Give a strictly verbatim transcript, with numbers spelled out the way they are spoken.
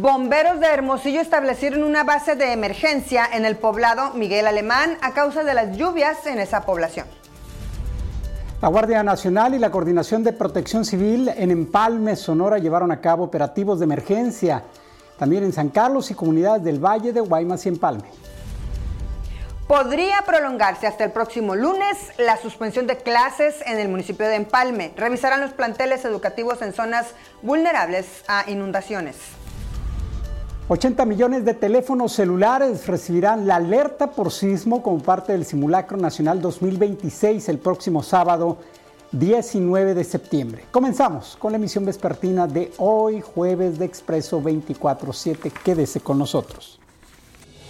Bomberos de Hermosillo establecieron una base de emergencia en el poblado Miguel Alemán a causa de las lluvias en esa población. La Guardia Nacional y la Coordinación de Protección Civil en Empalme, Sonora, llevaron a cabo operativos de emergencia. También en San Carlos y comunidades del Valle de Guaymas y Empalme. Podría prolongarse hasta el próximo lunes la suspensión de clases en el municipio de Empalme. Revisarán los planteles educativos en zonas vulnerables a inundaciones. ochenta millones de teléfonos celulares recibirán la alerta por sismo como parte del Simulacro Nacional dos mil veintiséis el próximo sábado diecinueve de septiembre. Comenzamos con la emisión vespertina de hoy, jueves de Expreso veinticuatro siete. Quédese con nosotros.